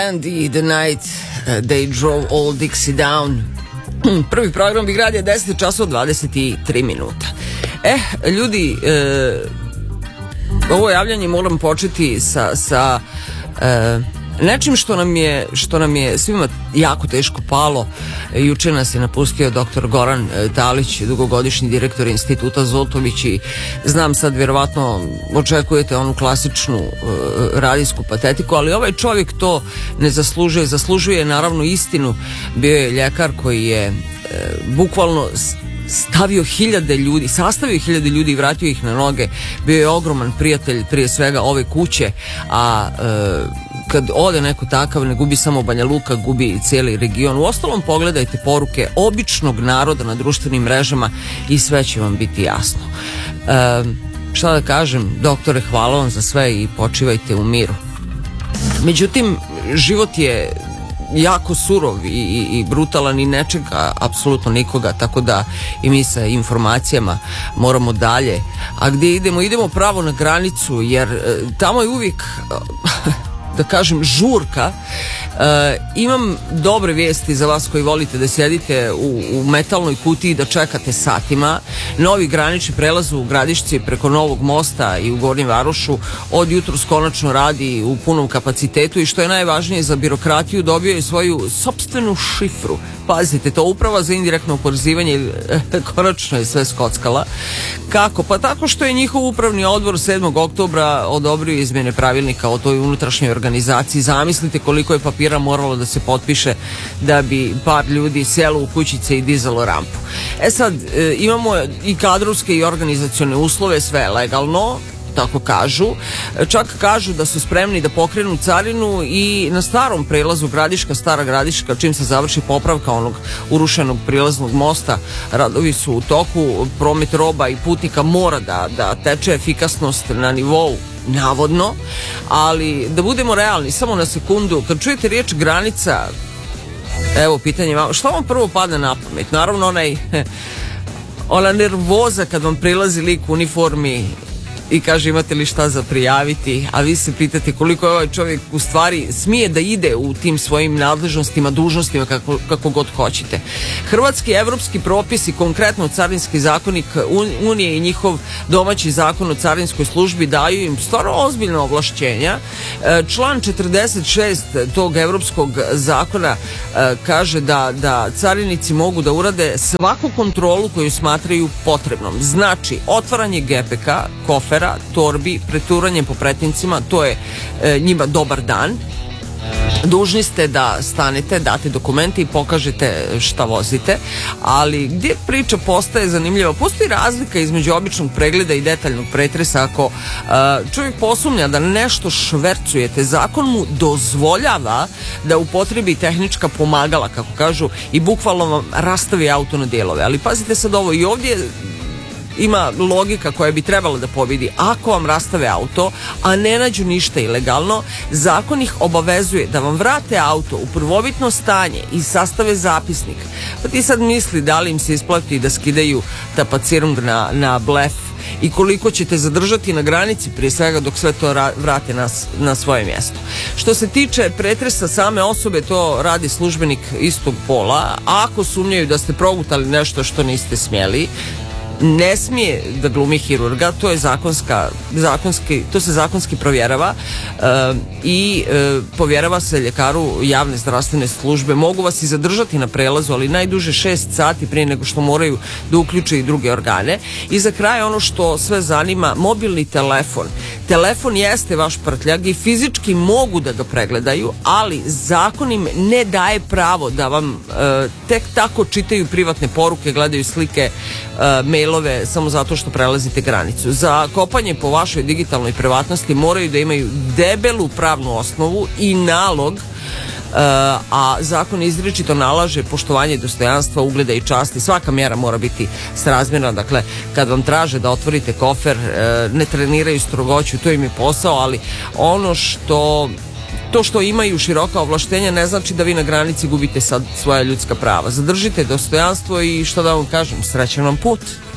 And the night they drove old Dixie down. Prvi program Big Radio 10 časova 23 minuta. Ljudi, ovo javljanje moram početi sa nečim što nam je svima jako teško palo. Juče nas je napustio dr. Goran Talić, dugogodišnji direktor Instituta Zoltović, i znam sad vjerovatno očekujete onu klasičnu radijsku patetiku, ali ovaj čovjek to ne zaslužuje. Zaslužuje naravno istinu. Bio je ljekar koji je bukvalno sastavio hiljade ljudi i vratio ih na noge. Bio je ogroman prijatelj prije svega ove kuće, a kad ode neko takav, ne gubi samo Banja Luka, gubi i cijeli region. Uostalom, pogledajte poruke običnog naroda na društvenim mrežama i sve će vam biti jasno. Šta da kažem, doktore, hvala vam za sve i počivajte u miru. Međutim, život je jako surov i brutalan i ne čeka apsolutno nikoga, tako da i mi sa informacijama moramo dalje. A gdje idemo? Idemo pravo na granicu, jer tamo je uvijek da kažem žurka. Imam dobre vijesti za vas koji volite da sjedite u metalnoj kutiji da čekate satima. Novi granični prelaz u Gradišci preko Novog mosta i u Gornjem Varošu od jutros konačno radi u punom kapacitetu i što je najvažnije za birokratiju, dobio je svoju sopstvenu šifru. Pazite, to Uprava za indirektno oporezivanje konačno je sve skockala. Kako? Pa tako što je njihov upravni odbor 7. oktobra odobrio izmjene pravilnika o toj unutrašnjoj organizaciji. Zamislite koliko je papira moralo da se potpiše da bi par ljudi sjelo u kućice i dizalo rampu. Sad, imamo i kadrovske i organizacione uslove, sve legalno, tako kažu. Čak kažu da su spremni da pokrenu carinu i na starom prelazu Gradiška, Stara Gradiška, čim se završi popravka onog urušenog prilaznog mosta. Radovi su u toku, promet roba i putnika mora da teče, efikasnost na nivou navodno, ali da budemo realni, samo na sekundu, kad čujete riječ granica, evo pitanje vam, šta vam prvo padne na pamet? Naravno ona nervoza kad vam prilazi lik u uniformi i kaže imate li šta za prijaviti, a vi se pitate koliko je ovaj čovjek u stvari smije da ide u tim svojim nadležnostima, dužnostima, kako god hoćete. Hrvatski evropski propisi, konkretno Carinski zakonik Unije i njihov domaći zakon o carinskoj službi daju im stvarno ozbiljna ovlašćenja. Član 46 tog evropskog zakona kaže da carinici mogu da urade svaku kontrolu koju smatraju potrebnom. Znači, otvaranje GPK, kofera, torbi, preturanje po pretincima, to je njima dobar dan. Dužni ste da stanete, date dokumente i pokažete šta vozite, ali gdje priča postaje zanimljiva? Postoji razlika između običnog pregleda i detaljnog pretresa. Ako čovjek posumnja da nešto švercujete, zakon mu dozvoljava da upotrebi tehnička pomagala, kako kažu, i bukvalno vam rastavi auto na dijelove. Ali pazite sad ovo, i ovdje ima logika koja bi trebala da pobjedi. Ako vam rastave auto, a ne nađu ništa ilegalno, zakon ih obavezuje da vam vrate auto u prvobitno stanje i sastave zapisnik. Pa ti sad misli da li im se isplati da skidaju tapacirung na blef i koliko ćete zadržati na granici, prije svega dok sve to vrate na svoje mjesto. Što se tiče pretresa same osobe, to radi službenik istog pola. Ako sumnjaju da ste progutali nešto što niste smjeli, ne smije da glumi hirurga, to je to se zakonski provjerava i povjerava se ljekaru javne zdravstvene službe. Mogu vas i zadržati na prelazu, ali najduže 6 sati prije nego što moraju da uključe i druge organe. I za kraj ono što sve zanima, mobilni telefon. Telefon jeste vaš prtljag i fizički mogu da ga pregledaju, ali zakon im ne daje pravo da vam tek tako čitaju privatne poruke, gledaju slike, mailove, samo zato što prelazite granicu. Za kopanje po vašoj digitalnoj privatnosti moraju da imaju debelu pravnu osnovu i nalog, a zakon izričito nalaže poštovanje dostojanstva, ugleda i časti. Svaka mjera mora biti srazmjerna. Dakle, kad vam traže da otvorite kofer, ne treniraju strogoću, to im je posao, ali to što imaju široka ovlaštenja ne znači da vi na granici gubite sad svoja ljudska prava. Zadržite dostojanstvo i što da vam kažem, srećan vam put.